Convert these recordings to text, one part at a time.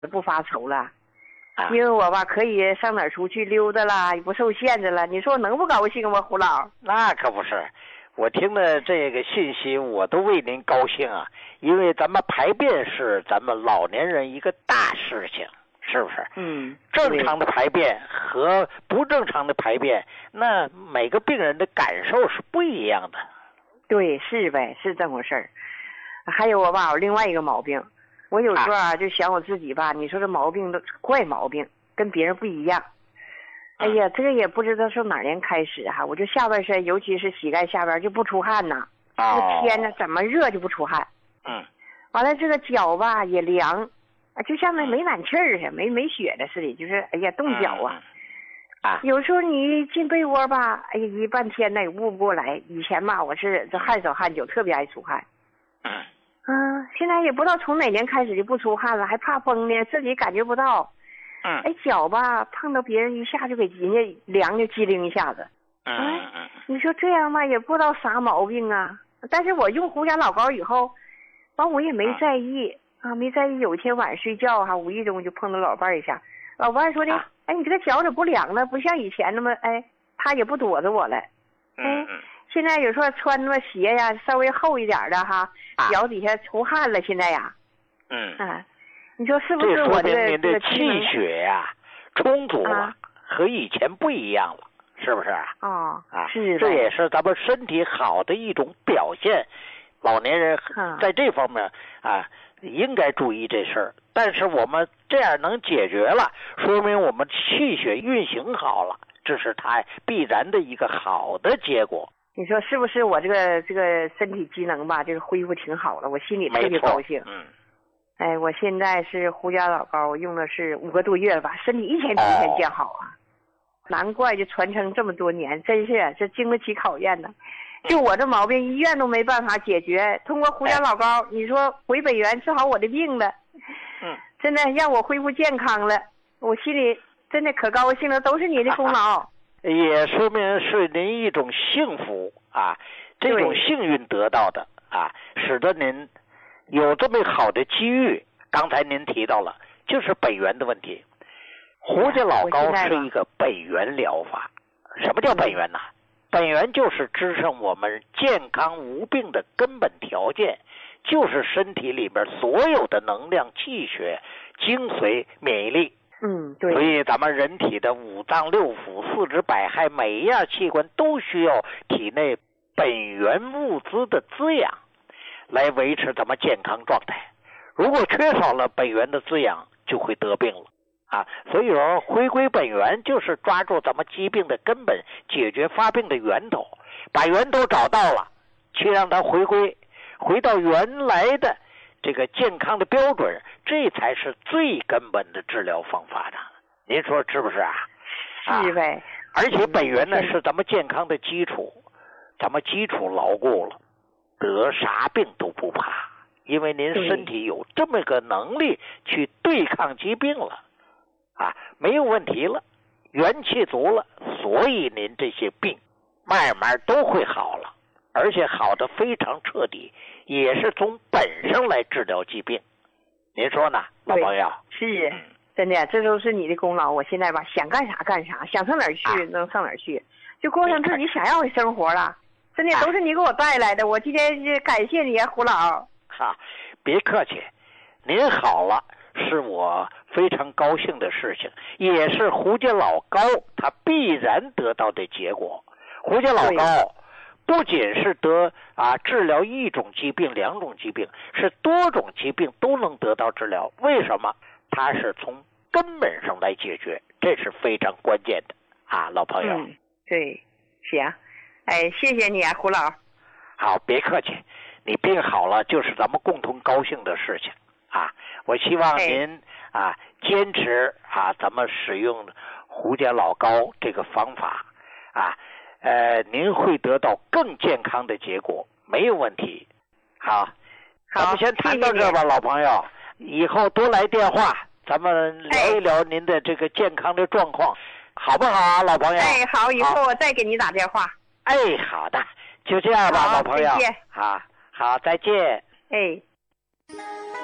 不发愁了，因为我吧可以上哪儿出去溜达啦，也不受限制了。你说我能不高兴吗，胡老？ 那可不是，我听了这个信息，我都为您高兴啊！因为咱们排便是咱们老年人一个大事情，是不是？正常的排便和不正常的排便，那每个病人的感受是不一样的。 对，是呗，是这么回事儿。还有我吧，我另外一个毛病，我有时候就想我自己吧，你说这毛病都怪毛病，跟别人不一样。哎呀，这个也不知道从哪年开始哈，我就下半身，尤其是膝盖下边就不出汗呐。这个天呢，怎么热就不出汗。完了这个脚吧也凉，就像那没暖气儿似的，没雪的似的，就是哎呀冻脚啊。有时候你一进被窝吧，哎呀一半天呢也捂不过来。以前吧我是这汗手汗脚，特别爱出汗。现在也不知道从哪年开始就不出汗了，还怕风呢，自己感觉不到。哎，脚吧碰到别人一下就给人家凉就机灵一下子。你说这样吧也不知道啥毛病啊。但是我用胡椒老膏以后，完我也没在意没在意。有一天晚上睡觉无意中就碰到老伴一下，老伴说的，哎，你这个脚怎么不凉了？不像以前那么，哎，他也不躲着我了。现在有时候穿那鞋呀稍微厚一点的脚底下出汗了，现在呀。你说是不是我这您的气血呀充足了，和以前不一样了，是不是？ 是。 这也是咱们身体好的一种表现。老年人在这方面应该注意这事儿。但是我们这样能解决了，说明我们气血运行好了，这是它必然的一个好的结果。 你说是不是我这个身体机能吧，就是恢复挺好了，我心里特别高兴。哎，我现在是胡椒老膏，我用的是5个多月了吧，身体一天比一天见好啊。难怪就传承这么多年，真是这经得起考验呢。就我这毛病，医院都没办法解决，通过胡椒老膏，你说回北园治好我的病了。真的让我恢复健康了，我心里真的可高兴了，都是你的功劳。 也说明是您一种幸福这种幸运得到的使得您有这么好的机遇。刚才您提到了就是北源的问题，胡椒老膏是一个本源疗法。什么叫本源呢？本源就是支撑我们健康无病的根本条件，就是身体里边所有的能量、气血、精髓、免疫力。 对。 所以咱们人体的五脏六腑、四肢百骸，每一样器官都需要体内本源物资的滋养，来维持咱们健康状态。如果缺少了本源的滋养，就会得病了所以说回归本源就是抓住咱们疾病的根本，解决发病的源头，把源头找到了，去让它回到原来的这个健康的标准，这才是最根本的治疗方法的。您说是不是是呗。 而且本源呢是咱们健康的基础，咱们基础牢固了，得啥病都不怕，因为您身体有这么个能力去对抗疾病了没有问题了，元气足了，所以您这些病慢慢都会好了，而且好的非常彻底，也是从本上来治疗疾病。您说呢，老朋友？ 是，真的，这都是你的功劳。我现在吧，想干啥干啥，想上哪儿去能上哪儿去，就过上自己想要的生活了。真的都是你给我带来的，我今天是感谢你胡老。 别客气，您好了是我非常高兴的事情，也是胡椒老膏它必然得到的结果。胡椒老膏不仅是治疗一种疾病、2种疾病，是多种疾病都能得到治疗。为什么？它是从根本上来解决，这是非常关键的老朋友。 对，行，谢谢你胡老。 好，别客气，你病好了就是咱们共同高兴的事情我希望您坚持咱们使用胡椒老膏这个方法您会得到更健康的结果，没有问题。好，咱们先谈到这吧，老朋友，以后多来电话，咱们聊一聊您的这个健康的状况，好不好老朋友？ 好，以后我再给你打电话。 好的，就这样吧，老朋友。 再见。 好，再见。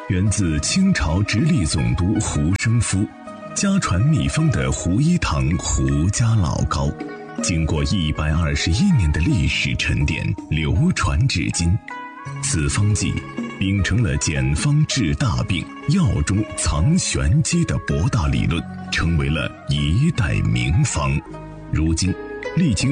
源自清朝直隶总督胡生夫，家传秘方的胡一堂胡家老膏，经过121年的历史沉淀，流传至今。此方剂秉承了简方治大病、药中藏玄机的博大理论，成为了一代名方。如今历经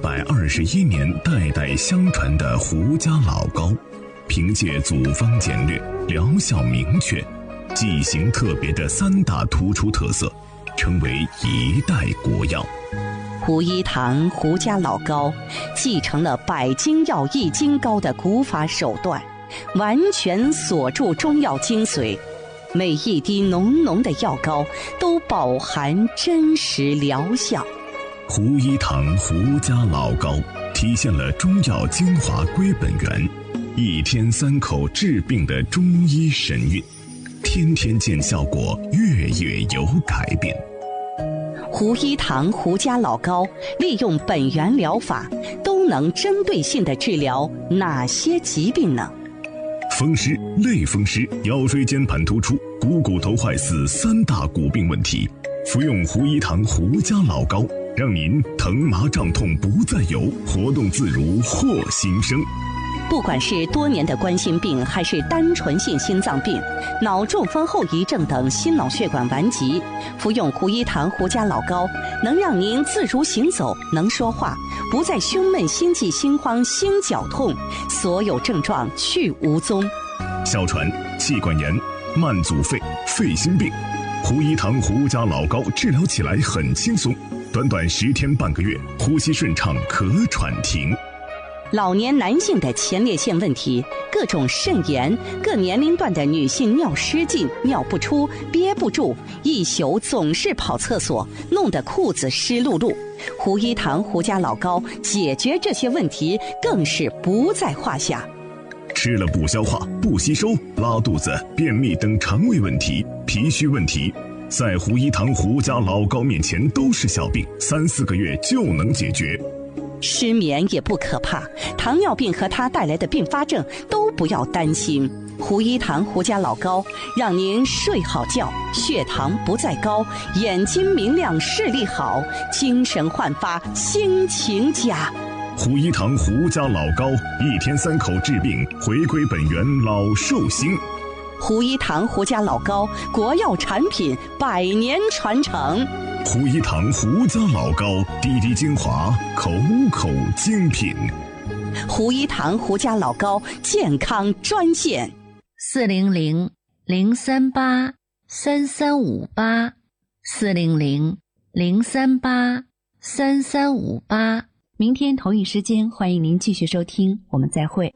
121年代代相传的胡家老膏，凭借组方简略、疗效明确、剂型特别的3大突出特色，成为一代国药。 胡一堂胡家老膏继承了百金药易筋膏的古法手段，完全锁住中药精髓，每一滴浓浓的药膏都饱含真实疗效。 胡一堂胡家老膏体现了中药精华归本源，1天3口治病的中医神韵，天天见效果，月月有改变。 胡一堂胡家老膏利用本源疗法，都能针对性地治疗哪些疾病呢？ 风湿、类风湿、腰椎间盘突出、股头坏死3大骨病问题，服用胡一堂胡家老膏，让您疼麻胀痛不再有，活动自如获新生。 不管是多年的冠心病，还是单纯性心脏病、脑中风后遗症等心脑血管顽疾，服用胡一堂胡家老膏，能让您自如行走，能说话，不再胸闷、心悸、心慌、心绞痛，所有症状去无踪。 哮喘、气管炎、慢阻肺、肺心病，胡一堂胡家老膏治疗起来很轻松，短短10天半个月，呼吸顺畅，咳喘停。 老年男性的前列腺问题、各种肾炎，各年龄段的女性尿失禁、尿不出、憋不住，一宿总是跑厕所，弄得裤子湿漉漉。胡一堂胡家老膏解决这些问题更是不在话下。 吃了不消化、不吸收、拉肚子、便秘等肠胃问题、脾虚问题，在胡一堂胡家老膏面前都是小病，3、4个月就能解决。 失眠也不可怕，糖尿病和它带来的并发症都不要担心。胡一堂胡家老膏让您睡好觉，血糖不再高，眼睛明亮，视力好，精神焕发，心情佳。 胡一堂胡家老膏1天3口治病，回归本源，老寿星。 胡一堂胡家老膏，国药产品，100年传承。 胡一堂胡家老膏，滴滴精华，口口精品。 胡一堂胡家老膏健康专线 400-038-3358，400-038-3358。明天同一时间，欢迎您继续收听，我们再会。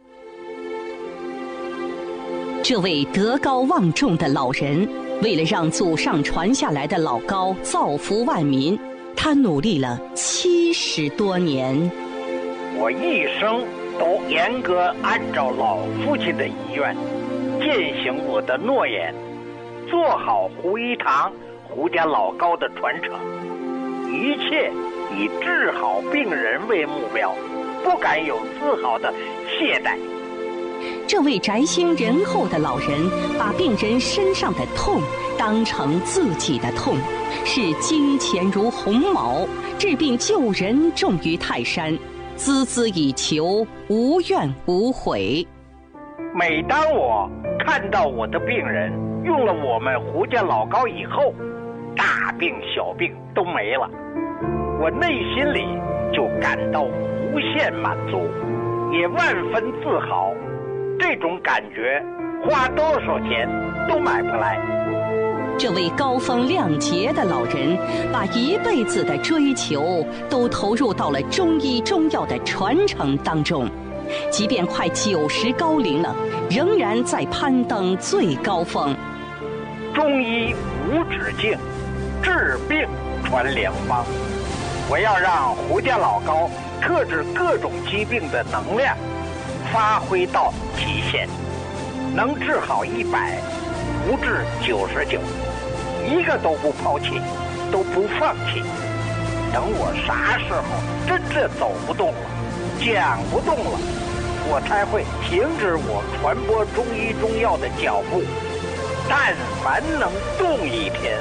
这位德高望重的老人，为了让祖上传下来的老膏造福万民，他努力了70多年。 我一生都严格按照老父亲的遗愿，践行我的诺言，做好胡一堂胡家老膏的传承，一切以治好病人为目标，不敢有丝毫的懈怠。 这位宅心仁厚的老人，把病人身上的痛当成自己的痛，视金钱如鸿毛，治病救人重于泰山，孜孜以求，无怨无悔。 每当我看到我的病人用了我们胡家老膏以后，大病小病都没了，我内心里就感到无限满足，也万分自豪。这种感觉花多少钱都买不来。 这位高风亮节的老人，把一辈子的追求都投入到了中医中药的传承当中，即便快90高龄了，仍然在攀登最高峰。 中医无止境，治病传良方。我要让胡家老膏特治各种疾病的能量发挥到极限，能治好100，不治99，一个都不抛弃，都不放弃。等我啥时候真正走不动了，讲不动了，我才会停止我传播中医中药的脚步， 但凡能动一天，